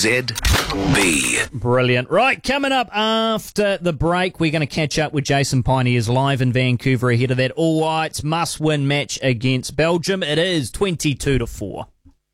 ZB. Brilliant. Right, coming up after the break, we're going to catch up with Jason Pine. He is live in Vancouver ahead of that All Whites must-win match against Belgium. It is 22-4.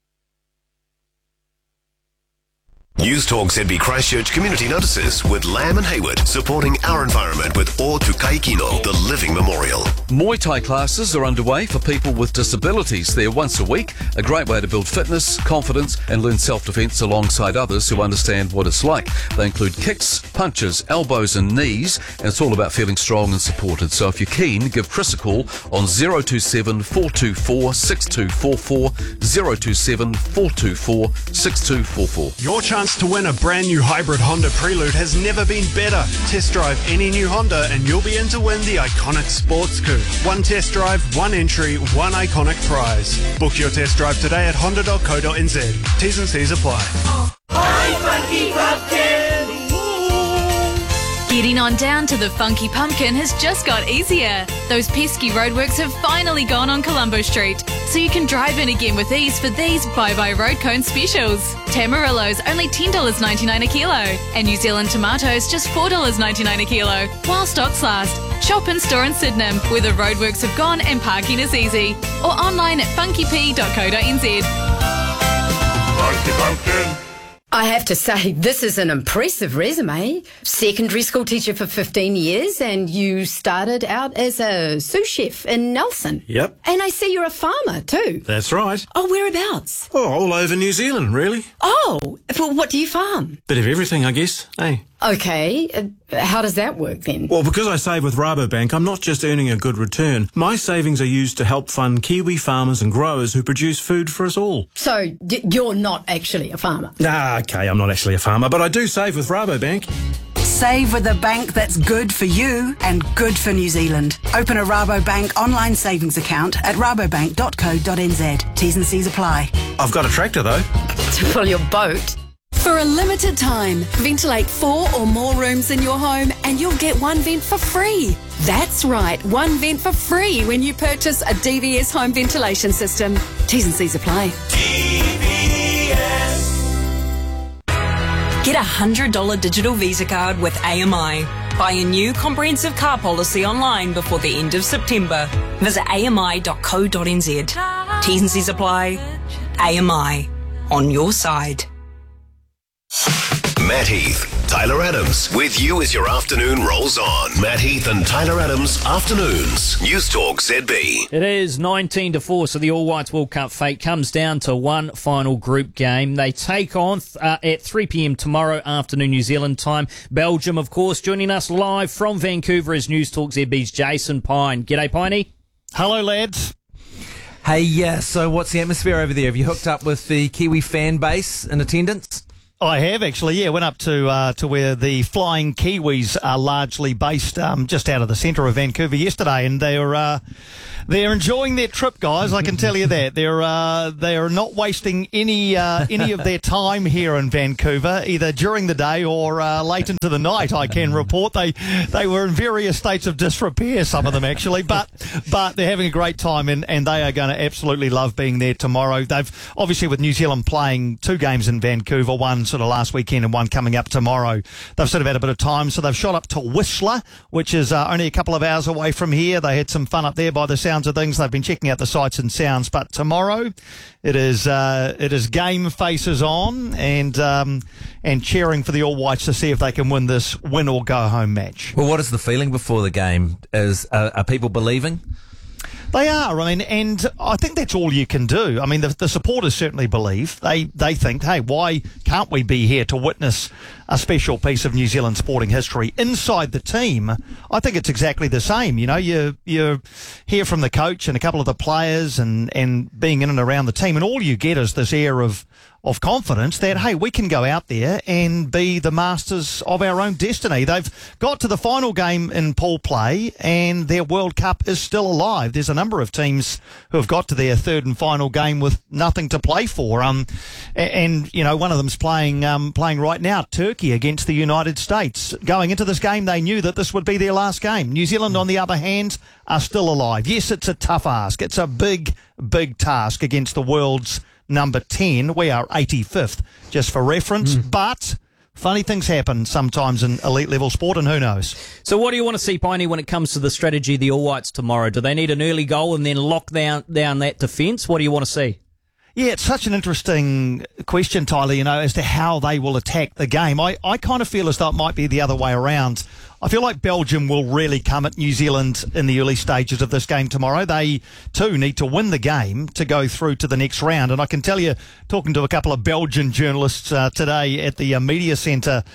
News Talk ZB Christchurch Community Notices with Lamb and Hayward, supporting our environment with O Tukai Kino, the Living Memorial. Muay Thai classes are underway for people with disabilities. They're once a week, a great way to build fitness, confidence and learn self-defence alongside others who understand what it's like. They include kicks, punches, elbows and knees, and it's all about feeling strong and supported. So if you're keen, give Chris a call on 027 424 6244, 027 424 6244. Your chance to win a brand new hybrid Honda Prelude has never been better. Test drive any new Honda and you'll be in to win the iconic sports coupe. One test drive, one entry, one iconic prize. Book your test drive today at honda.co.nz. T's and C's apply. Hi, Funky Pumpkin! Getting on down to the Funky Pumpkin has just got easier. Those pesky roadworks have finally gone on Colombo Street, so you can drive in again with ease for these bye-bye road cone specials. Tamarillos only $10.99 a kilo, and New Zealand tomatoes just $4.99 a kilo, while stocks last. Shop in store in Sydenham, where the roadworks have gone and parking is easy, or online at funkyp.co.nz. Funky Pumpkin! I have to say, this is an impressive resume. Secondary school teacher for 15 years, and you started out as a sous chef in Nelson. Yep. And I see you're a farmer too. That's right. Oh, whereabouts? Oh, all over New Zealand, really. Oh, well, what do you farm? Bit of everything, I guess. Hey. Okay, how does that work then? Well, because I save with Rabobank, I'm not just earning a good return. My savings are used to help fund Kiwi farmers and growers who produce food for us all. So, you're not actually a farmer? Okay, I'm not actually a farmer, but I do save with Rabobank. Save with a bank that's good for you and good for New Zealand. Open a Rabobank online savings account at rabobank.co.nz. T's and C's apply. I've got a tractor, though. To fill your boat? For a limited time, ventilate 4 or more rooms in your home and you'll get one vent for free. That's right, one vent for free when you purchase a DVS home ventilation system. T's and C's apply. Get a $100 digital Visa card with AMI. Buy a new comprehensive car policy online before the end of September. Visit ami.co.nz. T's and C's apply. AMI. On your side. Matt Heath, Tyler Adams, with you as your afternoon rolls on. Matt Heath and Tyler Adams, afternoons. News Talk ZB. It is 19-4, so the All Whites World Cup fate comes down to one final group game. They take on at 3 p.m. tomorrow afternoon New Zealand time. Belgium, of course, joining us live from Vancouver is News Talk ZB's Jason Pine. G'day, Piney. Hello, lads. Hey, yeah, so what's the atmosphere over there? Have you hooked up with the Kiwi fan base in attendance? I have actually, yeah. Went up to where the Flying Kiwis are largely based, just out of the centre of Vancouver yesterday, and they're enjoying their trip, guys. I can tell you that they are not wasting any of their time here in Vancouver, either during the day or late into the night. I can report they were in various states of disrepair, some of them actually, but they're having a great time, and they are going to absolutely love being there tomorrow. They've obviously, with New Zealand playing 2 games in Vancouver, one sort of last weekend and one coming up tomorrow, they've sort of had a bit of time, so they've shot up to Whistler, which is only a couple of hours away from here. They had some fun up there by the sounds of things. They've been checking out the sights and sounds, but tomorrow it is game faces on and cheering for the All Whites to see if they can win this win or go home match. Well, what is the feeling before the game? Are people believing? They are. I mean, and I think that's all you can do. I mean, the supporters certainly believe. They think, hey, why can't we be here to witness a special piece of New Zealand sporting history? Inside the team, I think it's exactly the same. You know, you hear from the coach and a couple of the players and being in and around the team, and all you get is this air of confidence that, hey, we can go out there and be the masters of our own destiny. They've got to the final game in pool play and their World Cup is still alive. There's a number of teams who have got to their third and final game with nothing to play for. And you know, one of them's playing right now, Turkey against the United States. Going into this game, they knew that this would be their last game. New Zealand, on the other hand, are still alive. Yes, it's a tough ask. It's a big task against the world's number 10. We are 85th, just for reference. But funny things happen sometimes in elite level sport, and who knows? So what do you want to see, Piney, when it comes to the strategy of the All Whites tomorrow? Do they need an early goal and then lock down that defence? What do you want to see? Yeah, it's such an interesting question, Tyler, as to how they will attack the game. I kind of feel as though it might be the other way around. I feel like Belgium will really come at New Zealand in the early stages of this game tomorrow. They, too, need to win the game to go through to the next round. And I can tell you, talking to a couple of Belgian journalists today at the media centre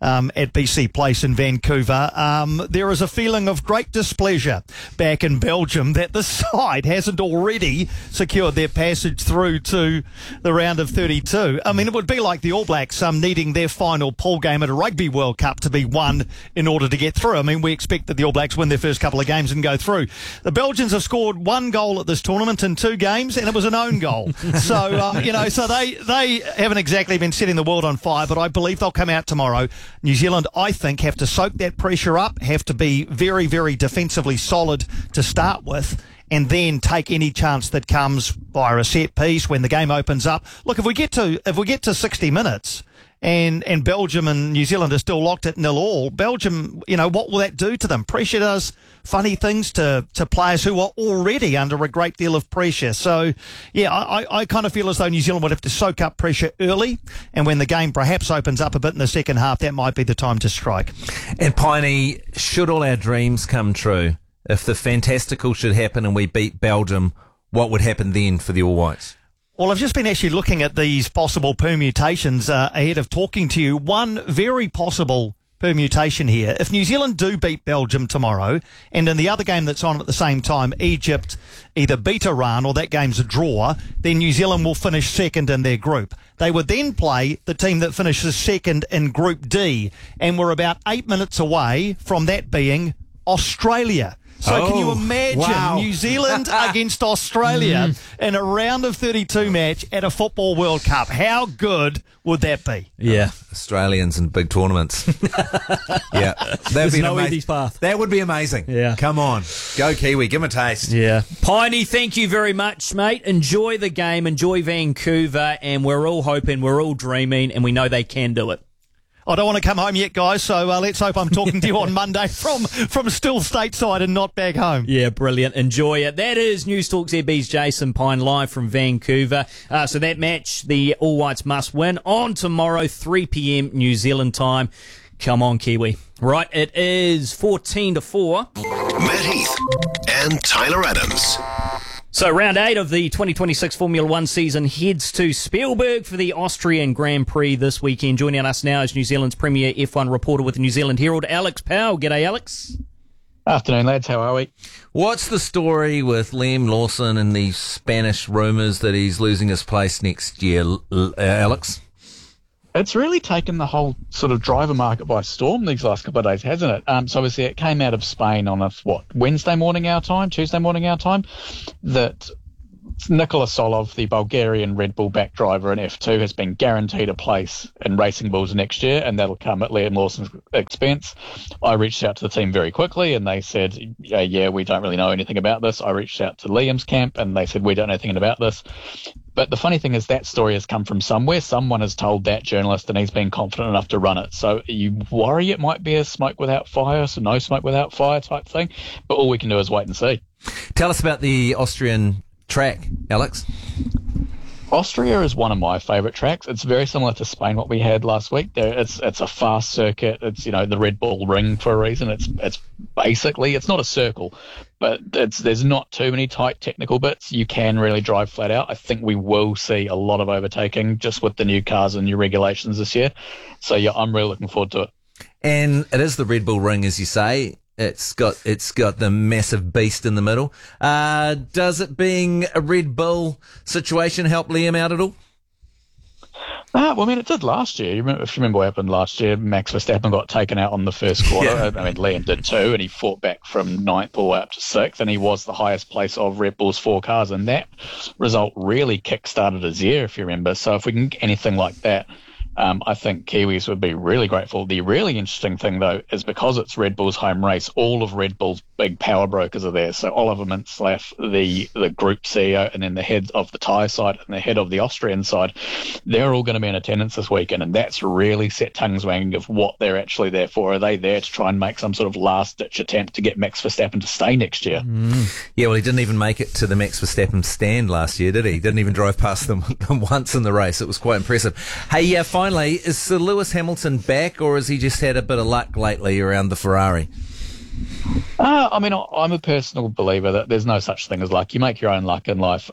at BC Place in Vancouver, there is a feeling of great displeasure back in Belgium that the side hasn't already secured their passage through to the round of 32. I mean, it would be like the All Blacks needing their final pool game at a Rugby World Cup to be won in order to get through. I mean, we expect that the All Blacks win their first couple of games and go through. The Belgians have scored 1 goal at this tournament in 2 games, and it was an own goal. So, so they haven't exactly been setting the world on fire, but I believe they'll come out tomorrow. New Zealand, I think, have to soak that pressure up, have to be very, very defensively solid to start with, and then take any chance that comes via a set piece when the game opens up. Look, if we get to 60 minutes and Belgium and New Zealand are still locked at 0-0, Belgium, what will that do to them? Pressure does funny things to players who are already under a great deal of pressure. So, yeah, I kind of feel as though New Zealand would have to soak up pressure early, and when the game perhaps opens up a bit in the second half, that might be the time to strike. And Piney, should all our dreams come true, if the fantastical should happen and we beat Belgium, what would happen then for the All Whites? Well, I've just been actually looking at these possible permutations ahead of talking to you. One very possible permutation here. If New Zealand do beat Belgium tomorrow, and in the other game that's on at the same time, Egypt either beat Iran or that game's a draw, then New Zealand will finish second in their group. They would then play the team that finishes second in Group D, and we're about 8 minutes away from that being Australia. So can you imagine New Zealand against Australia in a round of 32 match at a Football World Cup? How good would that be? Yeah. Australians in big tournaments. Yeah. That'd be no easy path. That would be amazing. Yeah. Come on. Go Kiwi. Give them a taste. Yeah. Piney, thank you very much, mate. Enjoy the game. Enjoy Vancouver. And we're all hoping, we're all dreaming, and we know they can do it. I don't want to come home yet, guys, so let's hope I'm talking to you on Monday from still stateside and not back home. Yeah, brilliant. Enjoy it. That is News Talk ZB's Jason Pine live from Vancouver. So that match, the All Whites must win on tomorrow, 3 p.m. New Zealand time. Come on, Kiwi. Right, it is 14-4. Matt Heath and Tyler Adams. So round 8 of the 2026 Formula 1 season heads to Spielberg for the Austrian Grand Prix this weekend. Joining us now is New Zealand's premier F1 reporter with the New Zealand Herald, Alex Powell. G'day, Alex. Afternoon, lads. How are we? What's the story with Liam Lawson and the Spanish rumours that he's losing his place next year, Alex? It's really taken the whole sort of driver market by storm these last couple of days, hasn't it? So obviously it came out of Spain on Wednesday morning our time, Tuesday morning our time, that Nikola Solov, the Bulgarian Red Bull back driver in F2, has been guaranteed a place in Racing Bulls next year, and that'll come at Liam Lawson's expense. I reached out to the team very quickly, and they said, yeah, we don't really know anything about this. I reached out to Liam's camp, and they said, we don't know anything about this. But the funny thing is that story has come from somewhere. Someone has told that journalist, and he's been confident enough to run it. So you worry it might be a smoke without fire, so no smoke without fire type thing. But all we can do is wait and see. Tell us about the Austrian track, Alex. Austria is one of my favourite tracks. It's very similar to Spain, what we had last week. It's a fast circuit. It's the Red Bull Ring for a reason. It's basically, it's not a circle, but there's not too many tight technical bits. You can really drive flat out. I think we will see a lot of overtaking just with the new cars and new regulations this year. So yeah, I'm really looking forward to it. And it is the Red Bull Ring, as you say. It's got the massive beast in the middle. Does it being a Red Bull situation help Liam out at all? Well, I mean, it did last year. If you remember what happened last year, Max Verstappen got taken out on the first quarter. Yeah. I mean, Liam did too, and he fought back from 9th all the way up to 6th, and he was the highest place of Red Bull's 4 cars, and that result really kick-started his year, if you remember. So if we can get anything like that I think Kiwis would be really grateful. The really interesting thing, though, is because it's Red Bull's home race, all of Red Bull's big power brokers are there. So Oliver Mintzlaff, the group CEO, and then the head of the Thai side and the head of the Austrian side, they're all going to be in attendance this weekend, and that's really set tongues wagging of what they're actually there for. Are they there to try and make some sort of last-ditch attempt to get Max Verstappen to stay next year? Yeah, well, he didn't even make it to the Max Verstappen stand last year, did he? Didn't even drive past them once in the race. It was quite impressive. Hey, finally, is Sir Lewis Hamilton back, or has he just had a bit of luck lately around the Ferrari? I mean, I'm a personal believer that there's no such thing as luck. You make your own luck in life.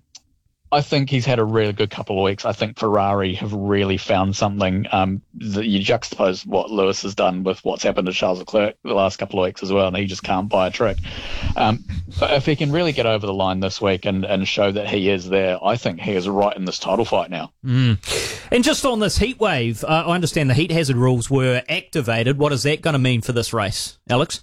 I think he's had a really good couple of weeks. I think Ferrari have really found something that you juxtapose what Lewis has done with what's happened to Charles Leclerc the last couple of weeks as well, and he just can't buy a trick. But if he can really get over the line this week and show that he is there, I think he is right in this title fight now. And just on this heat wave, I understand the heat hazard rules were activated. What is that going to mean for this race, Alex?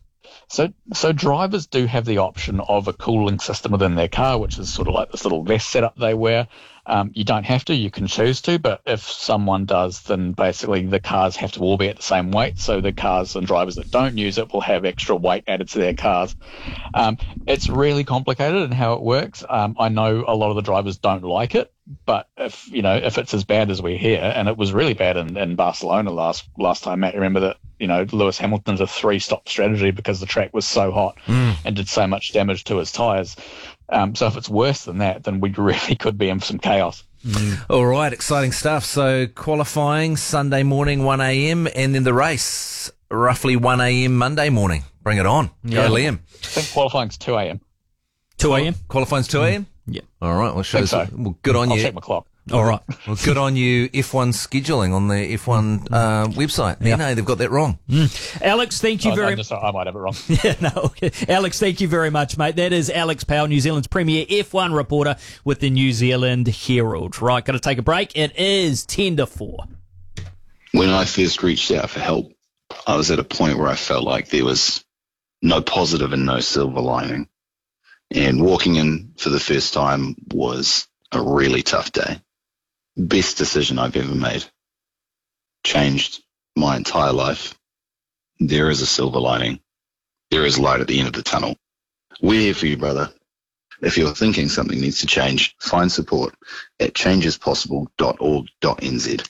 So drivers do have the option of a cooling system within their car, which is sort of like this little vest setup they wear. You don't have to, you can choose to, but if someone does, then basically the cars have to all be at the same weight, so the cars and drivers that don't use it will have extra weight added to their cars. It's really complicated in how it works. I know a lot of the drivers don't like it, but if it's as bad as we hear, and it was really bad in Barcelona last time, Matt, remember that, Lewis Hamilton's a 3-stop strategy because the track was so hot and did so much damage to his tyres. So if it's worse than that, then we really could be in some chaos. All right, exciting stuff. So qualifying Sunday morning, 1 a.m, and then the race roughly 1 a.m. Monday morning. Bring it on. Yeah. Go, Liam. I think qualifying's 2 a.m. 2 a.m? Qualifying's 2 a.m? Yeah. All right, well, shows. So. Well, good on I'll you. check my clock. All right. Well, good on you, F1 scheduling on the F1 website. Yeah. No, they've got that wrong. Alex, thank you very much. I might have it wrong. Yeah, no. Okay. Alex, thank you very much, mate. That is Alex Powell, New Zealand's premier F1 reporter with the New Zealand Herald. Right, got to take a break. It is 10-4. When I first reached out for help, I was at a point where I felt like there was no positive and no silver lining. And walking in for the first time was a really tough day. Best decision I've ever made. Changed my entire life. There is a silver lining. There is light at the end of the tunnel. We're here for you, brother. If you're thinking something needs to change, find support at changespossible.org.nz.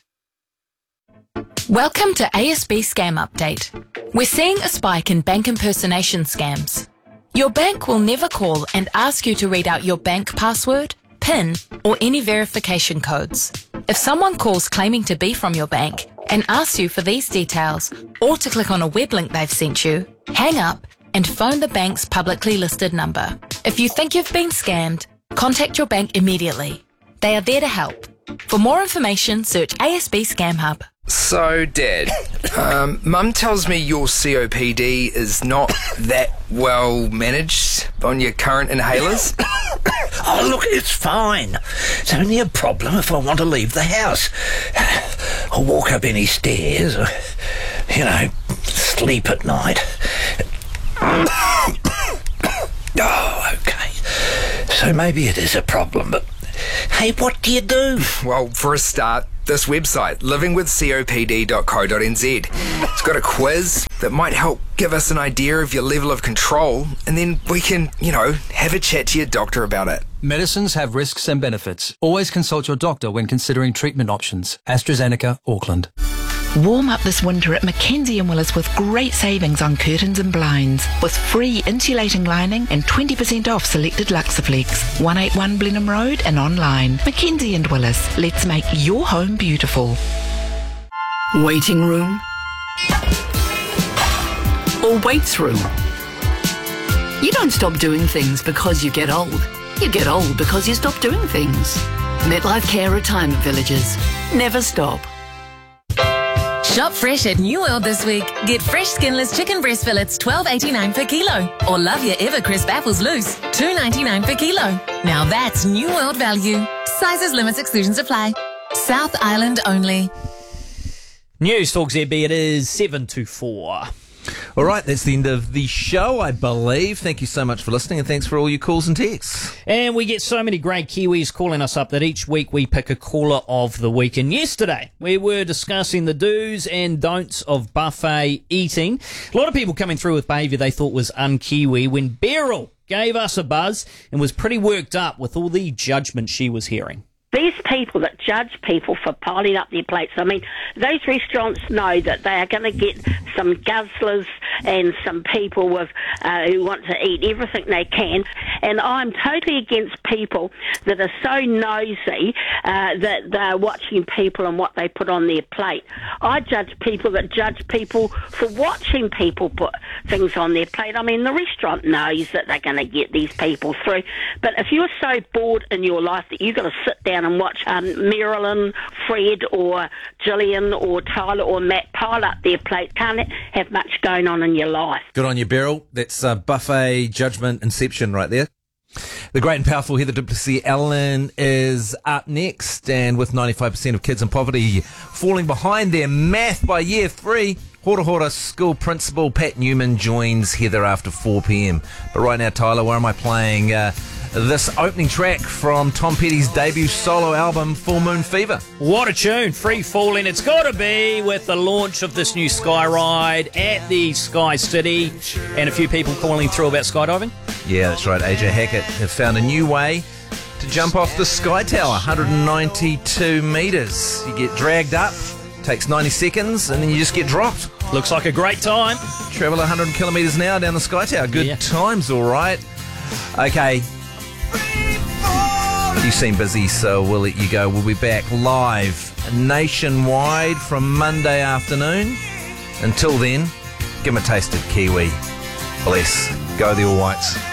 Welcome to ASB Scam Update. We're seeing a spike in bank impersonation scams. Your bank will never call and ask you to read out your bank password, PIN, or any verification codes. If someone calls claiming to be from your bank and asks you for these details, or to click on a web link they've sent you, hang up and phone the bank's publicly listed number. If you think you've been scammed, contact your bank immediately. They are there to help. For more information, search ASB Scam Hub. So, Dad, Mum tells me your COPD is not that well managed on your current inhalers. Oh, look, it's fine. It's only a problem if I want to leave the house. Or walk up any stairs, or, sleep at night. Oh, okay. So maybe it is a problem, but hey, what do you do? Well, for a start, this website, livingwithcopd.co.nz. It's got a quiz that might help give us an idea of your level of control, and then we can, have a chat to your doctor about it. Medicines have risks and benefits. Always consult your doctor when considering treatment options. AstraZeneca, Auckland. Warm up this winter at Mackenzie & Willis with great savings on curtains and blinds, with free insulating lining and 20% off selected Luxaflex. 181 Blenheim Road and online. Mackenzie & Willis. Let's make your home beautiful. Waiting room or waits room. You don't stop doing things because you get old. You get old because you stop doing things. MetLife Care Retirement Villages. Never stop. Shop fresh at New World this week. Get fresh skinless chicken breast fillets $12.89 per kilo. Or love your Evercrisp apples loose $2.99 per kilo. Now that's New World value. Sizes, limits, exclusions apply. South Island only. News Talk ZB, it is 7-4. All right, that's the end of the show, I believe. Thank you so much for listening, and thanks for all your calls and texts. And we get so many great Kiwis calling us up that each week we pick a caller of the week. And yesterday we were discussing the do's and don'ts of buffet eating. A lot of people coming through with behaviour they thought was un-Kiwi when Beryl gave us a buzz and was pretty worked up with all the judgment she was hearing. These people that judge people for piling up their plates, I mean, those restaurants know that they are going to get some guzzlers and some people with who want to eat everything they can. And I'm totally against people that are so nosy that they're watching people and what they put on their plate. I judge people that judge people for watching people put things on their plate. I mean, the restaurant knows that they're going to get these people through. But if you're so bored in your life that you've got to sit down and watch Marilyn, Fred or Gillian or Tyler or Matt pile up their plate, can't have much going on in your life. Good on you, Beryl. That's buffet judgment inception right there. The great and powerful Heather Duplessis-Allen is up next, and with 95% of kids in poverty falling behind their math by year 3, Hora Hora School Principal Pat Newman joins Heather after 4 p.m. But right now, Tyler, where am I playing this opening track from Tom Petty's debut solo album, Full Moon Fever? What a tune, Free Falling. It's got to be with the launch of this new Sky Ride at the Sky City, and a few people calling through about skydiving. Yeah, that's right. AJ Hackett have found a new way to jump off the Sky Tower, 192 metres. You get dragged up, takes 90 seconds, and then you just get dropped. Looks like a great time. Travel 100 kilometres an hour down the Sky Tower. Good times, all right. Okay. You seem busy, so we'll let you go. We'll be back live nationwide from Monday afternoon. Until then, give them a taste of Kiwi. Bless. Go the All Whites.